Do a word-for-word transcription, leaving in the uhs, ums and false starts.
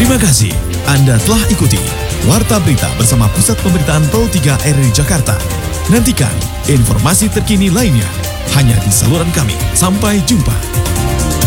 Terima kasih Anda telah ikuti Warta Berita bersama Pusat Pemberitaan Pro tiga R I Jakarta. Nantikan informasi terkini lainnya hanya di saluran kami. Sampai jumpa.